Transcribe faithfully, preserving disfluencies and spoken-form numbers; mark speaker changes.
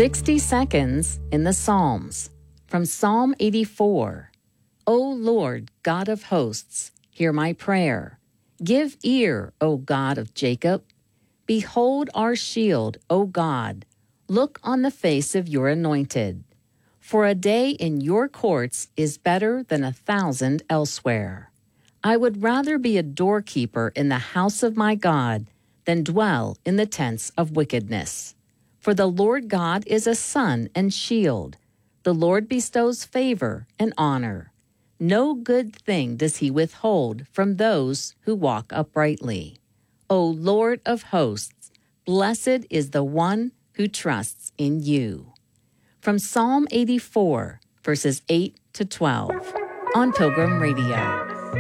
Speaker 1: sixty seconds in the Psalms. From Psalm eighty-four. O Lord, God of hosts, hear my prayer. Give ear, O God of Jacob. Behold our shield, O God. Look on the face of your anointed. For a day in your courts is better than a thousand elsewhere. I would rather be a doorkeeper in the house of my God than dwell in the tents of wickedness. For the Lord God is a sun and shield. The Lord bestows favor and honor. No good thing does he withhold from those who walk uprightly. O Lord of hosts, blessed is the one who trusts in you. From Psalm eighty-four, verses eight to twelve, on Pilgrim Radio.